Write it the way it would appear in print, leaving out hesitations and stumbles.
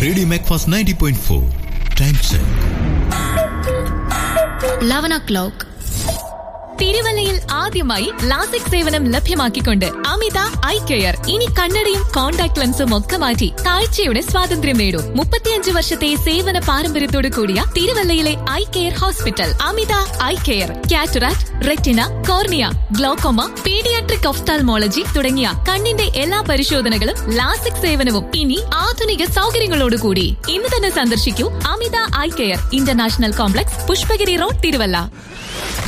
Radio Macfast 90.4 time check 11 തിരുവല്ലയിൽ ആദ്യമായി LASIK സേവനം ലഭ്യമാക്കിക്കൊണ്ട് അമിത ഐ കെയർ. ഇനി കണ്ണടയും കോൺടാക്ട് ലെൻസും ഒക്കെ മാറ്റി കാഴ്ചയുടെ സ്വാതന്ത്ര്യം നേടൂ. 35 വർഷത്തെ സേവന പാരമ്പര്യത്തോടു കൂടിയ തിരുവല്ലയിലെ ഐ കെയർ ഹോസ്പിറ്റൽ അമിത eye care. Cataract, retina, cornea, glaucoma, paediatric ophthalmology തുടങ്ങിയ കണ്ണിന്റെ എല്ലാ പരിശോധനകളും ലാസിക് സേവനവും ഇനി ആധുനിക സൗകര്യങ്ങളോടുകൂടി. ഇന്ന് തന്നെ സന്ദർശിക്കൂ അമിത eye care, international complex, Pushpagiri road, Thiruvalla.